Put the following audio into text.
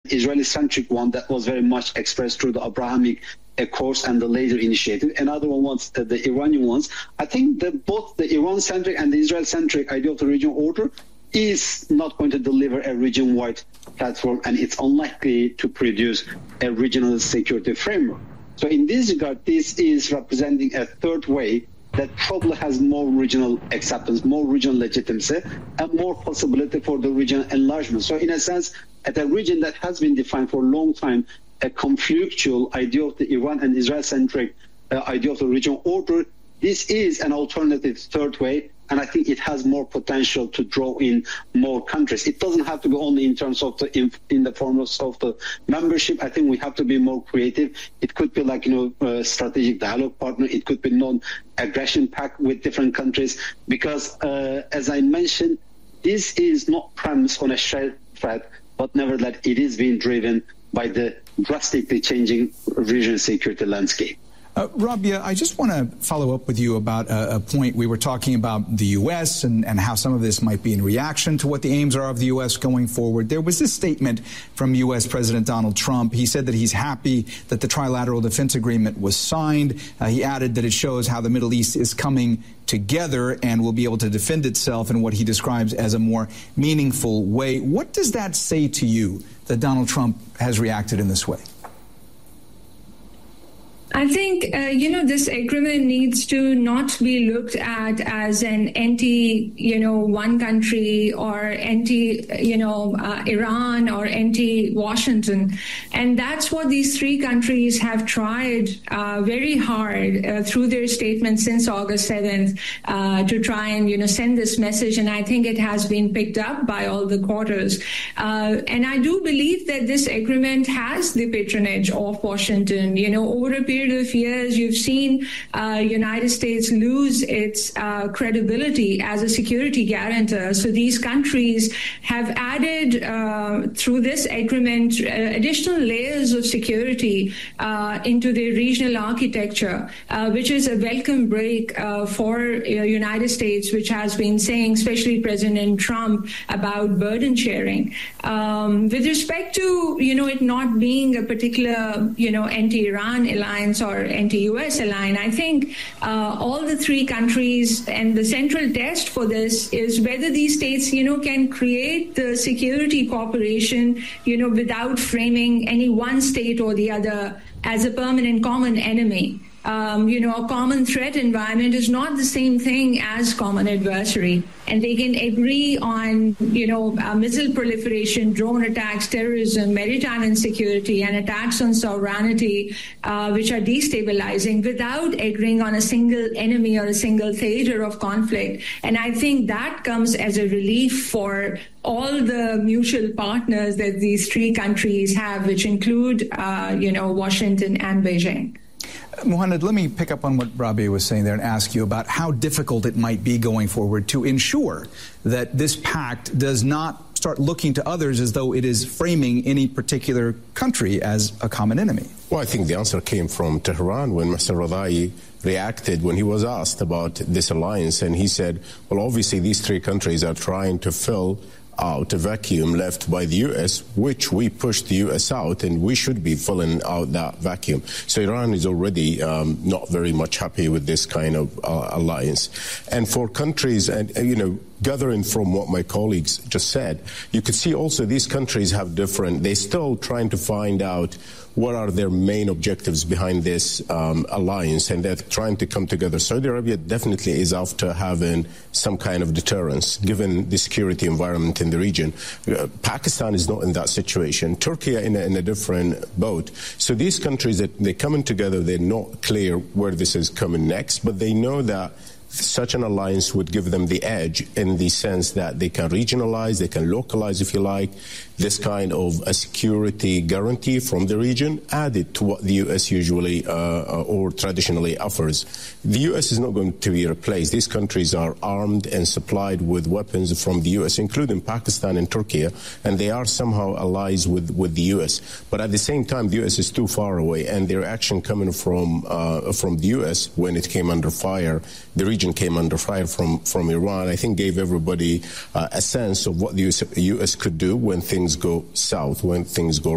Israeli-centric one that was very much expressed through the Abrahamic Accords and the later initiative. Another one was the Iranian ones. I think that both the Iran-centric and the Israel-centric idea of the regional order is not going to deliver a region-wide platform, and it's unlikely to produce a regional security framework. So in this regard, this is representing a third way that probably has more regional acceptance, more regional legitimacy, and more possibility for the regional enlargement. So in a sense, at a region that has been defined for a long time, a conflictual idea of the Iran and Israel-centric idea of the regional order, this is an alternative third way, and I think it has more potential to draw in more countries. It doesn't have to be only in terms of in the form of the membership. I think we have to be more creative. It could be like, a strategic dialogue partner. It could be non-aggression pact with different countries, because as I mentioned, this is not premised on a shared threat, but nevertheless, it is being driven by the drastically changing regional security landscape. Rabia, I just want to follow up with you about a point. We were talking about the U.S. and how some of this might be in reaction to what the aims are of the U.S. going forward. There was this statement from U.S. President Donald Trump. He said that he's happy that the trilateral defense agreement was signed. He added that it shows how the Middle East is coming together and will be able to defend itself in what he describes as a more meaningful way. What does that say to you that Donald Trump has reacted in this way? I think, this agreement needs to not be looked at as an one country or Iran or anti-Washington. And that's what these three countries have tried very hard through their statements since August 7th to try and, send this message. And I think it has been picked up by all the quarters. And I do believe that this agreement has the patronage of Washington. Over a period of years, you've seen United States lose its credibility as a security guarantor. So these countries have added through this agreement additional layers of security into their regional architecture, which is a welcome break for United States, which has been saying, especially President Trump, about burden sharing. With respect to, it not being a particular, anti-Iran alliance or anti-U.S. alliance, I think all the three countries, and the central test for this is whether these states, can create the security cooperation, without framing any one state or the other as a permanent common enemy. A common threat environment is not the same thing as common adversary. And they can agree on, missile proliferation, drone attacks, terrorism, maritime insecurity, and attacks on sovereignty, which are destabilizing, without agreeing on a single enemy or a single theater of conflict. And I think that comes as a relief for all the mutual partners that these three countries have, which include, Washington and Beijing. Muhannad, let me pick up on what Rabia was saying there and ask you about how difficult it might be going forward to ensure that this pact does not start looking to others as though it is framing any particular country as a common enemy. Well, I think the answer came from Tehran when Mr. Radai reacted when he was asked about this alliance. And he said, well, obviously these three countries are trying to fill out a vacuum left by the U.S., which we pushed the U.S. out, and we should be filling out that vacuum. So Iran is already not very much happy with this kind of alliance. And for countries, and gathering from what my colleagues just said, you could see also these countries have they're still trying to find out what are their main objectives behind this alliance, and they're trying to come together. Saudi Arabia definitely is after having some kind of deterrence, given the security environment in the region. Pakistan is not in that situation. Turkey in a different boat. So these countries, they're coming together, they're not clear where this is coming next, but they know that such an alliance would give them the edge in the sense that they can regionalize, they can localize, if you like, this kind of a security guarantee from the region added to what the U.S. usually or traditionally offers. The U.S. is not going to be replaced. These countries are armed and supplied with weapons from the U.S., including Pakistan and Turkey, and they are somehow allies with the U.S. But at the same time, the U.S. is too far away, and their action coming from the U.S. when it came under fire, the region came under fire from Iran, I think gave everybody a sense of what the U.S. could do when things go south, when things go